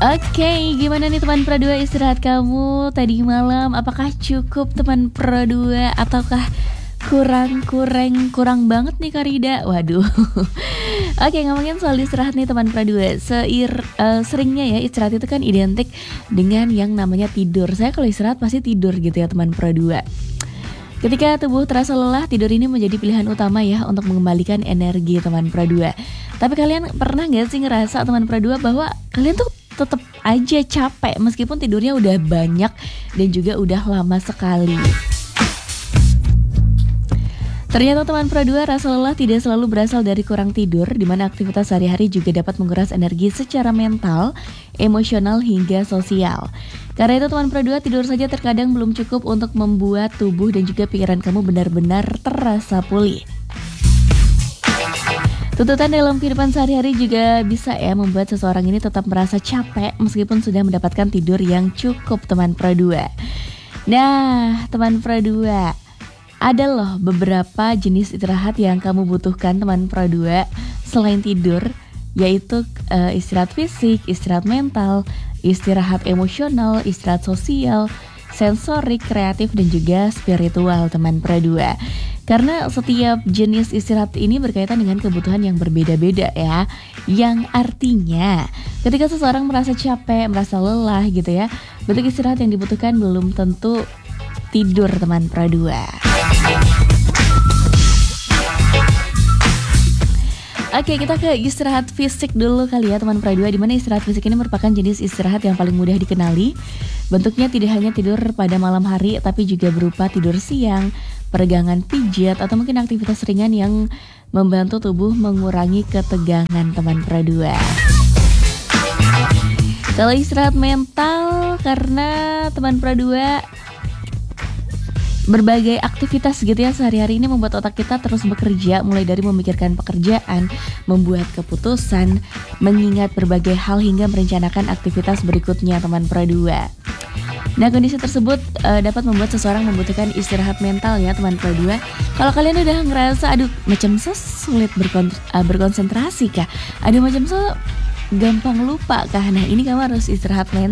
Oke, gimana nih teman Pro 2 istirahat kamu tadi malam? Apakah cukup teman Pro 2 ataukah kurang banget nih Karida? Waduh. Oke, ngomongin soal istirahat nih teman Pro 2. Seringnya ya istirahat itu kan identik dengan yang namanya tidur. Saya kalau istirahat pasti tidur gitu ya teman Pro 2. Ketika tubuh terasa lelah, tidur ini menjadi pilihan utama ya untuk mengembalikan energi teman Pro 2. Tapi kalian pernah gak sih ngerasa teman Pro 2 bahwa kalian tuh tetap aja capek meskipun tidurnya udah banyak dan juga udah lama sekali. Ternyata teman Pro 2, rasa lelah tidak selalu berasal dari kurang tidur, di mana aktivitas sehari-hari juga dapat menguras energi secara mental, emosional hingga sosial. Karena itu teman Pro 2, tidur saja terkadang belum cukup untuk membuat tubuh dan juga pikiran kamu benar-benar terasa pulih. Tuntutan dalam kehidupan sehari-hari juga bisa ya membuat seseorang ini tetap merasa capek meskipun sudah mendapatkan tidur yang cukup teman Pro 2. Nah, teman Pro 2, ada loh beberapa jenis istirahat yang kamu butuhkan teman Pro 2 selain tidur, yaitu istirahat fisik, istirahat mental, istirahat emosional, istirahat sosial, sensorik, kreatif, dan juga spiritual teman Pro 2. Karena setiap jenis istirahat ini berkaitan dengan kebutuhan yang berbeda-beda ya. Yang artinya ketika seseorang merasa capek, merasa lelah gitu ya, bentuk istirahat yang dibutuhkan belum tentu tidur teman Pro 2. Oke, kita ke istirahat fisik dulu kali ya teman Pro 2, di mana istirahat fisik ini merupakan jenis istirahat yang paling mudah dikenali. Bentuknya tidak hanya tidur pada malam hari, tapi juga berupa tidur siang, peregangan pijat, atau mungkin aktivitas ringan yang membantu tubuh mengurangi ketegangan teman Pro 2. Kalau istirahat mental, karena teman Pro 2 berbagai aktivitas gitu ya sehari-hari ini membuat otak kita terus bekerja, mulai dari memikirkan pekerjaan, membuat keputusan, mengingat berbagai hal hingga merencanakan aktivitas berikutnya teman Pro 2. Nah, kondisi tersebut dapat membuat seseorang membutuhkan istirahat mental ya teman Pro 2. Kalau kalian udah ngerasa aduh macam sulit berkonsentrasi kah? Aduh macam gampang lupa kah? Nah, ini kamu harus istirahat mental.